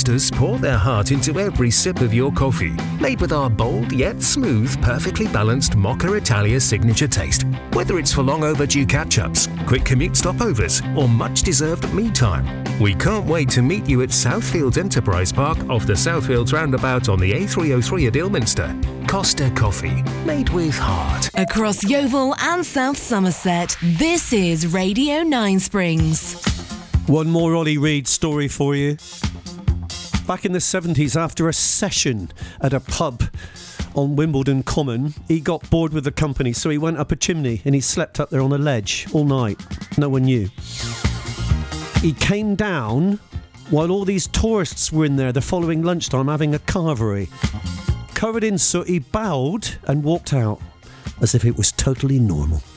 roasters pour their heart into every sip of your coffee, made with our bold yet smooth, perfectly balanced Mocha Italia signature taste. Whether it's for long overdue catch-ups, quick commute stopovers, or much-deserved me time, we can't wait to meet you at Southfields Enterprise Park off the Southfields roundabout on the A303 at Ilminster. Costa Coffee, made with heart. Across Yeovil and South Somerset, this is Radio 9 Springs. One more Ollie Reed story for you. Back in the 70s, after a session at a pub on Wimbledon Common, he got bored with the company, so he went up a chimney and he slept up there on a ledge all night. No one knew. He came down while all these tourists were in there the following lunchtime having a carvery. Covered in soot, he bowed and walked out as if it was totally normal.